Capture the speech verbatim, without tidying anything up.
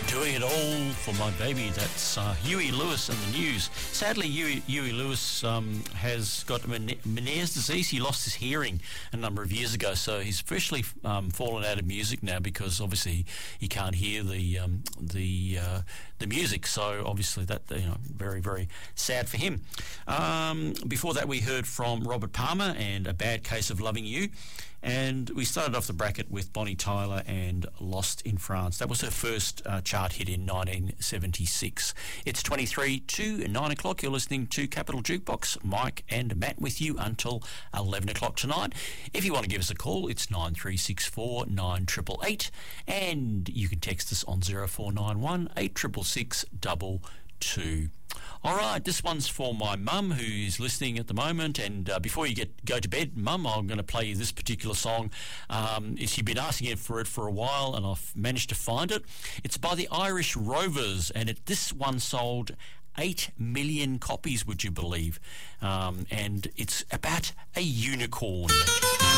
Doing it all for my baby. That's uh, Huey Lewis and the News. Sadly, Huey, Huey Lewis um, has got Meniere's disease. He lost his hearing a number of years ago, so he's officially um, fallen out of music now because obviously he can't hear the um, the uh, the music. So obviously that, you know, very very sad for him. Um, before that, we heard from Robert Palmer and A Bad Case of Loving You. And we started off the bracket with Bonnie Tyler and Lost in France. That was her first uh, chart hit in nineteen seventy-six. It's twenty-three to nine o'clock. You're listening to Capital Jukebox. Mike and Matt with you until eleven o'clock tonight. If you want to give us a call, it's nine three six four, nine eight eight eight. And you can text us on zero four nine one, eight six six six, two two. All right, this one's for my mum who's listening at the moment. And uh, before you get go to bed, Mum, I'm going to play you this particular song. Um, she's been asking for it for a while, and I've managed to find it. It's by the Irish Rovers, and it, this one sold eight million copies, would you believe? Um, and it's about a unicorn.